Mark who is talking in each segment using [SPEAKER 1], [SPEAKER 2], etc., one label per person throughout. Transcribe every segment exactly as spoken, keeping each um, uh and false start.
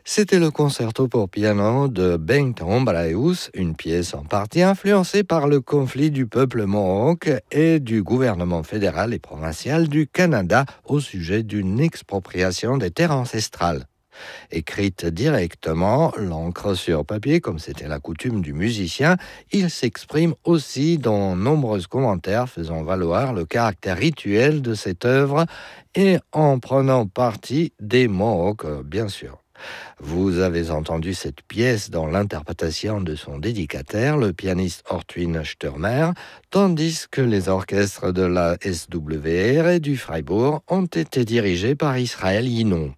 [SPEAKER 1] C'était le concerto pour piano de Bengt Hombraeus, une pièce en partie influencée par le conflit du peuple mohawk et du gouvernement fédéral et provincial du Canada au sujet d'une expropriation des terres ancestrales. Écrite directement, l'encre sur papier, comme c'était la coutume du musicien, il s'exprime aussi dans nombreux commentaires faisant valoir le caractère rituel de cette œuvre et en prenant parti des Mohawks, bien sûr. Vous avez entendu cette pièce dans l'interprétation de son dédicataire, le pianiste Ortwin Stürmer, tandis que les orchestres de la S W R et du Freiburg ont été dirigés par Israël Yinon.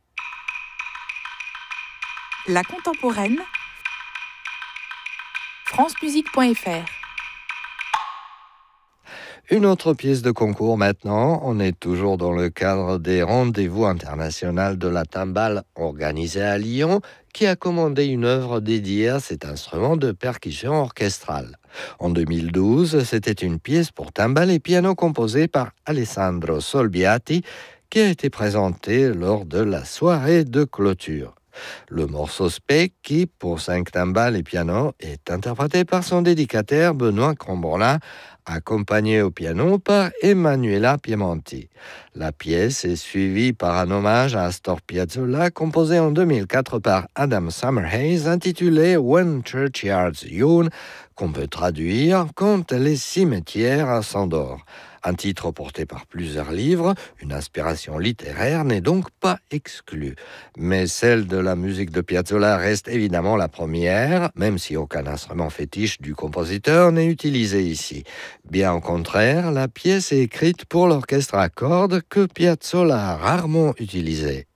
[SPEAKER 2] La contemporaine, francemusique point f r.
[SPEAKER 1] Une autre pièce de concours maintenant, on est toujours dans le cadre des rendez-vous internationaux de la timbale organisés à Lyon, qui a commandé une œuvre dédiée à cet instrument de percussion orchestrale. En deux mille douze, c'était une pièce pour timbale et piano composée par Alessandro Solbiati, qui a été présentée lors de la soirée de clôture. Le morceau Spec, qui, pour cinq timbales et piano, est interprété par son dédicataire Benoît Crombolin, accompagné au piano par Emanuela Piemonti. La pièce est suivie par un hommage à Astor Piazzolla, composé en deux mille quatre par Adam Summerhays, intitulé When Churchyards Yawn, qu'on peut traduire Quand les cimetières s'endorment. Un titre porté par plusieurs livres, une inspiration littéraire n'est donc pas exclue. Mais celle de la musique de Piazzolla reste évidemment la première, même si aucun instrument fétiche du compositeur n'est utilisé ici. Bien au contraire, la pièce est écrite pour l'orchestre à cordes que Piazzolla a rarement utilisé.